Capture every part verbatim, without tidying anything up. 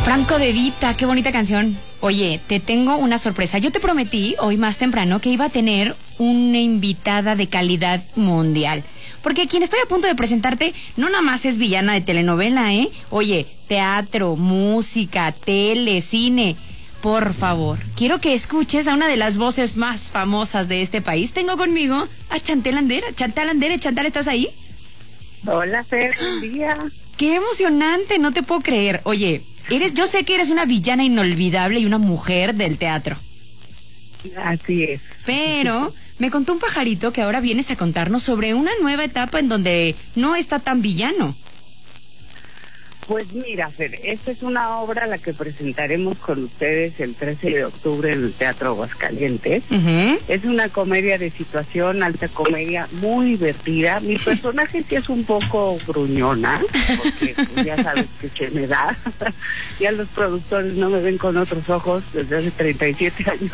Franco De Vita, qué bonita canción. Oye, te tengo una sorpresa. Yo te prometí hoy más temprano que iba a tener una invitada de calidad mundial. Porque quien estoy a punto de presentarte no nada más es villana de telenovela, ¿eh? Oye, teatro, música, tele, cine. Por favor, quiero que escuches a una de las voces más famosas de este país. Tengo conmigo a Chantal Andere. Chantal Andere, Chantal, ¿estás ahí? Hola, Fer, buen día. ¡Qué emocionante! No te puedo creer. Oye, eres, yo sé que eres una villana inolvidable y una mujer del teatro. Así es. Pero me contó un pajarito que ahora vienes a contarnos sobre una nueva etapa en donde no está tan villano. Pues mira, Fer, esta es una obra la que presentaremos con ustedes el trece de octubre en el Teatro Aguascalientes. Uh-huh. Es una comedia de situación, alta comedia, muy divertida. Mi personaje sí es un poco gruñona, porque pues, ya sabes que se me da. Ya los productores no me ven con otros ojos desde hace treinta y siete años.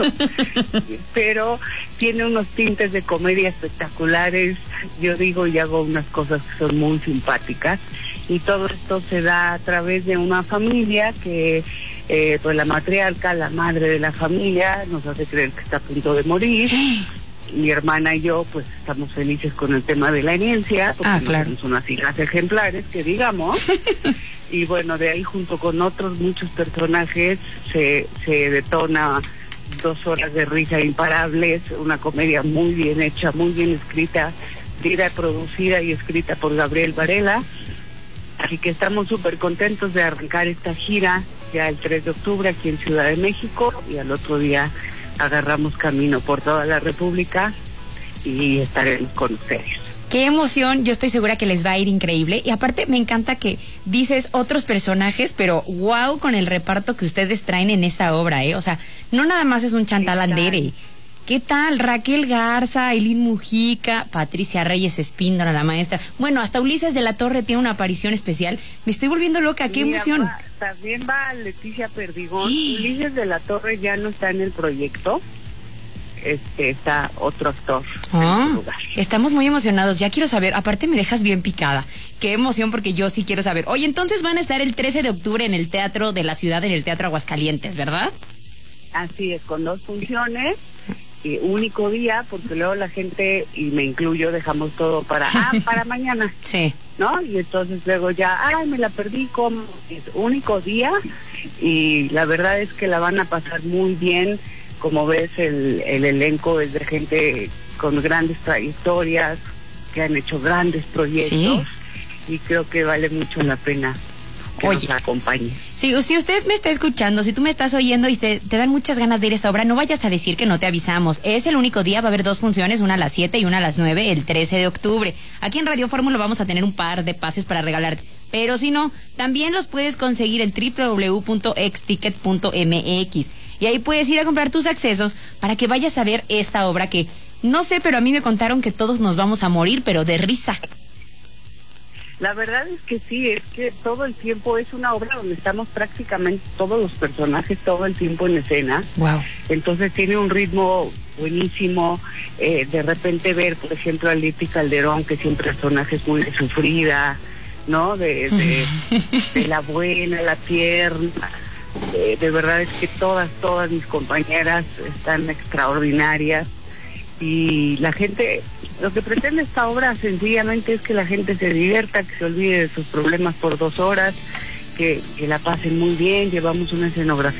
Pero tiene unos tintes de comedia espectaculares. Yo digo y hago unas cosas que son muy simpáticas. Y todo esto se da a través de una familia que, eh, pues la matriarca, la madre de la familia, nos hace creer que está a punto de morir. Mi hermana y yo, pues estamos felices con el tema de la herencia, porque ah, claro. somos unas hijas ejemplares, que digamos. Y bueno, de ahí junto con otros muchos personajes se, se detona dos horas de risa imparables, una comedia muy bien hecha, muy bien escrita, dirigida, producida y escrita por Gabriel Varela. Así que estamos súper contentos de arrancar esta gira ya el tres de octubre aquí en Ciudad de México, y al otro día agarramos camino por toda la República y estaremos con ustedes. Qué emoción, yo estoy segura que les va a ir increíble. Y aparte me encanta que dices otros personajes, pero wow con el reparto que ustedes traen en esta obra, ¿eh? O sea, no nada más es un Chantal Andere. ¿Qué tal? Raquel Garza, Ailín Mujica, Patricia Reyes Espíndola, la maestra. Bueno, hasta Ulises de la Torre tiene una aparición especial. Me estoy volviendo loca, qué Mira, emoción. Va, también va Leticia Perdigón. Sí. Ulises de la Torre ya no está en el proyecto. Este, está otro actor ah, en su lugar. Estamos muy emocionados, ya quiero saber. Aparte me dejas bien picada. Qué emoción, porque yo sí quiero saber. Oye, entonces van a estar el trece de octubre en el Teatro de la Ciudad, en el Teatro Aguascalientes, ¿verdad? Así es, con dos funciones. Y único día, porque luego la gente, y me incluyo, dejamos todo para ah, para mañana. Sí. ¿No? Y entonces luego ya, ay, me la perdí, como es único día, y la verdad es que la van a pasar muy bien. Como ves, el, el elenco es de gente con grandes trayectorias, que han hecho grandes proyectos, sí. Y creo que vale mucho la pena que Oye, nos acompañe. Sí, si usted me está escuchando, si tú me estás oyendo y te, te dan muchas ganas de ir a esta obra, no vayas a decir que no te avisamos. Es el único día, va a haber dos funciones, una a las siete y una a las nueve, el trece de octubre. Aquí en Radio Fórmula vamos a tener un par de pases para regalarte. Pero si no, también los puedes conseguir en doble u doble u doble u punto exticket punto m x. Y ahí puedes ir a comprar tus accesos para que vayas a ver esta obra que, no sé, pero a mí me contaron que todos nos vamos a morir, pero de risa. La verdad es que sí, es que todo el tiempo es una obra donde estamos prácticamente todos los personajes todo el tiempo en escena. Wow. Entonces tiene un ritmo buenísimo. Eh, de repente ver, por ejemplo, a Leti Calderón, que siempre personaje es muy sufrida, ¿no? De, de, de la buena, la tierna. De, de verdad es que todas, todas mis compañeras están extraordinarias. Y la gente, lo que pretende esta obra sencillamente es que la gente se divierta, que se olvide de sus problemas por dos horas, que, que la pasen muy bien. Llevamos una escenografía